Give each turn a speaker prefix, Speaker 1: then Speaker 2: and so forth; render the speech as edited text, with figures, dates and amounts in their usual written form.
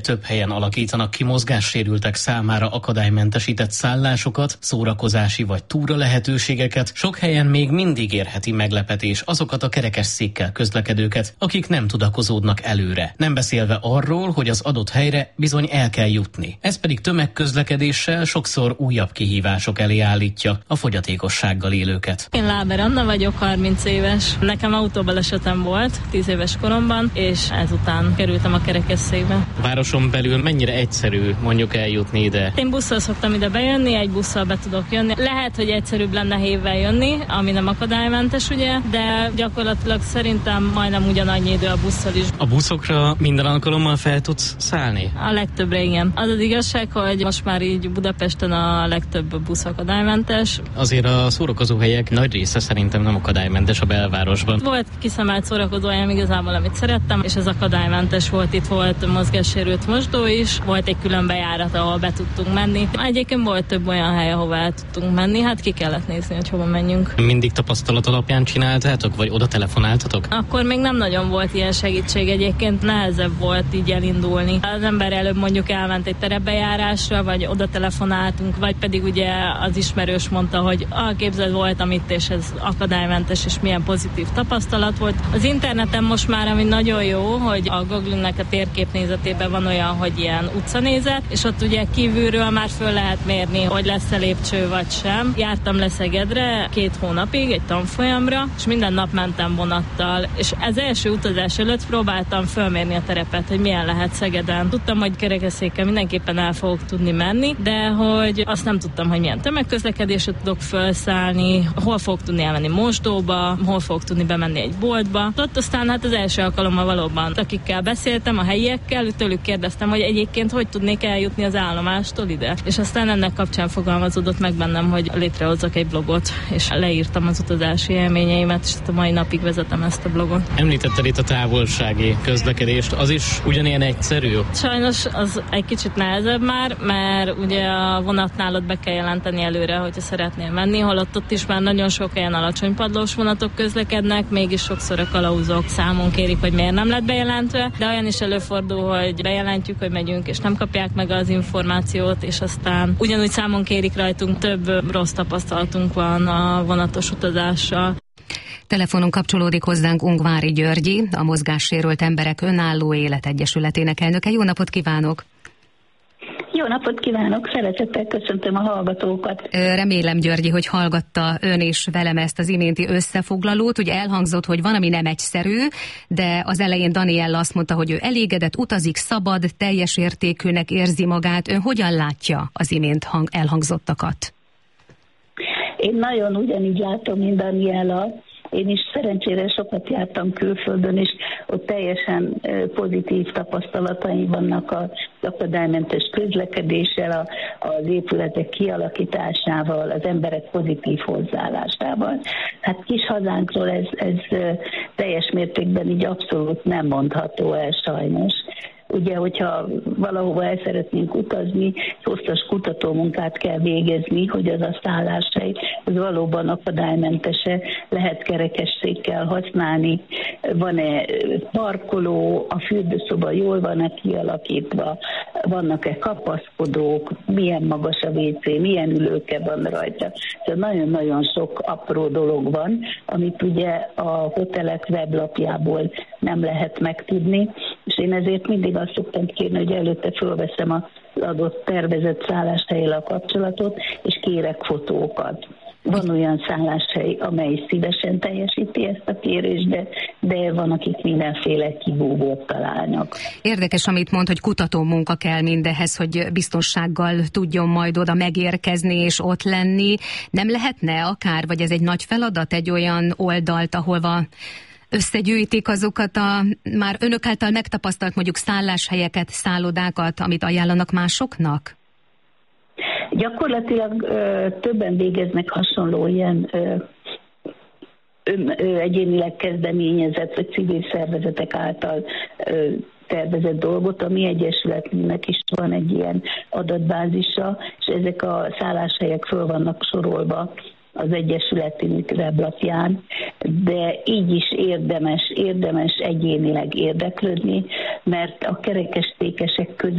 Speaker 1: Több helyen alakítanak ki mozgássérültek számára akadálymentesített szállásokat, szórakozási vagy túra lehetőségeket, sok helyen még mindig érheti meglepetés azokat a kerekesszékkel közlekedőket, akik nem tudakozódnak előre. Nem beszélve arról, hogy az adott helyre bizony el kell jutni. Ez pedig tömegközlekedéssel sokszor újabb kihívások elé állítja a fogyatékossággal élőket.
Speaker 2: Én Láber Anna vagyok, 30 éves. Nekem autóbalesetem volt 10 éves koromban, és ezután kerültem a kerekesszékbe.
Speaker 1: Városon belül mennyire egyszerű mondjuk eljutni ide?
Speaker 2: Én busszal szoktam ide bejönni, egy busszal be tudok jönni. Lehet, hogy egyszerűbb lenne hévvel jönni, ami nem akadálymentes, ugye, de gyakorlatilag szerintem majdnem ugyanannyi idő a busszal is.
Speaker 1: A buszokra minden alkalommal fel tudsz szállni?
Speaker 2: A legtöbbre igen. Az az igazság, hogy most már így Budapesten a legtöbb busz akadálymentes.
Speaker 1: Azért a szórakozóhelyek nagy része szerintem nem akadálymentes a belvárosban.
Speaker 2: Volt kiszemelt szórakozóhelyem igazából, amit szerettem, és ez akadálymentes volt. Itt volt mozgássérült mosdó is, volt egy külön bejárat, ahol be tudtunk menni. Egyébként volt több olyan hely, ahova el tudtunk menni, hát ki kellett nézni, hogy hova menjünk.
Speaker 1: Mindig tapasztalat alapján csináltátok, vagy oda telefonáltatok?
Speaker 2: Akkor még nem nagyon volt ilyen segítség, egyébként nehezebb volt így elindulni. Az ember előbb mondjuk elment egy terepbejárásra, vagy oda telefonáltunk, vagy pedig ugye az ismerős mondta, hogy képzeld, voltam itt, és ez akadálymentes, és milyen pozitív tapasztalat volt. Az interneten most már, ami nagyon jó, hogy a Google-nek a térképnézetében van olyan, hogy ilyen utcanézet, és ott ugye kívülről már föl lehet mérni, hogy lesz-e lépcső vagy sem. Jártam le Szegedre 2 hónapig egy tanfolyamra, és minden nap mentem vonattal, és az első utazás előtt próbáltam fölmérni a terepet, hogy milyen lehet Szegeden. Tudtam, hogy kerekesszékkel mindenképpen el fogok tudni menni, de hogy azt nem tudtam, hogy milyen tömegközlekedésre tudok felszállni, hol fogok tudni elmenni mosdóba, hol fogok tudni bemenni egy boltba. Ott aztán hát az első alkalommal valóban, akikkel beszéltem, a helyiekkel, tőlük kérdeztem, hogy egyébként hogy tudnék eljutni az állomástól ide. És aztán ennek kapcsán fogalmazódott meg bennem, hogy létrehozzak egy blogot, és leírtam az utazási élményeimet, és a mai napig vezetem ezt a blogot.
Speaker 1: Említetted itt a távolsági közlekedést, az is ugyanilyen egyszerű?
Speaker 2: Sajnos az egy kicsit nehezebb már, mert ugye a vonatnál ott be kell jelenteni előre, hogyha szeretnél menni, holott ott is már nagyon sok helyen alacsony padlós vonatok közlekednek, mégis sokszor a kalauzok számon kérik, hogy miért nem lett bejelentve, de olyan is előfordul, hogy bejelentjük, hogy megyünk, és nem kapják meg az információt, és aztán ugyanúgy számon kérik rajtunk, több rossz tapasztalatunk van a vonatos utazással.
Speaker 3: Telefonon kapcsolódik hozzánk Ungvári Györgyi, a Mozgássérült Emberek Önálló Életegyesületének elnöke. Jó napot kívánok!
Speaker 4: Jó napot kívánok! Szeretettel köszöntöm a hallgatókat.
Speaker 3: Remélem, Györgyi, hogy hallgatta ön és velem ezt az iménti összefoglalót. Ugye elhangzott, hogy van, ami nem egyszerű, de az elején Daniella azt mondta, hogy ő elégedett, utazik, szabad, teljes értékűnek érzi magát. Ön hogyan látja az imént elhangzottakat?
Speaker 4: Én nagyon ugyanígy látom, mint Daniella. Én is szerencsére sokat jártam külföldön, és ott teljesen pozitív tapasztalataim vannak az akadálymentes közlekedéssel, az épületek kialakításával, az emberek pozitív hozzáállásával. Hát kis hazánkról ez teljes mértékben így abszolút nem mondható el sajnos. Ugye, hogyha valahova el szeretnénk utazni, hosszas kutatómunkát kell végezni, hogy az a szálláshely az valóban akadálymentese, lehet kerekesszékkel használni, van-e parkoló, a fürdőszoba jól van-e kialakítva, vannak-e kapaszkodók, milyen magas a WC, milyen ülőke van rajta. Tehát nagyon-nagyon sok apró dolog van, amit ugye a hotelek weblapjából nem lehet megtudni, és én ezért mindig azt szoktam kérni, hogy előtte fölveszem az adott tervezett szálláshelyel a kapcsolatot, és kérek fotókat. Van olyan szálláshely, amely szívesen teljesíti ezt a kérést, de van, akik mindenféle kibúvót találnak.
Speaker 3: Érdekes, amit mond, hogy kutató munka kell mindehhez, hogy biztonsággal tudjon majd oda megérkezni és ott lenni. Nem lehetne akár, vagy ez egy nagy feladat, egy olyan oldalt, ahova összegyűjtik azokat a már önök által megtapasztalt mondjuk szálláshelyeket, szállodákat, amit ajánlanak másoknak?
Speaker 4: Gyakorlatilag többen végeznek hasonló ilyen egyénileg kezdeményezett vagy civil szervezetek által tervezett dolgot. A mi egyesületünknek is van egy ilyen adatbázisa, és ezek a szálláshelyek föl vannak sorolva az Egyesületünk weblapján, de így is érdemes egyénileg érdeklődni, mert a kerekesszékesek között